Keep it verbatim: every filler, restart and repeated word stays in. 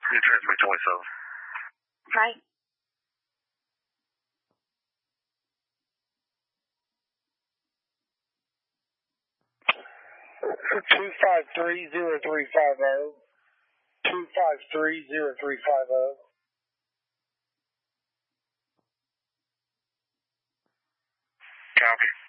You transmit twenty-seven. Right. Two five three zero three five zero. Two five three zero three five zero. Copy.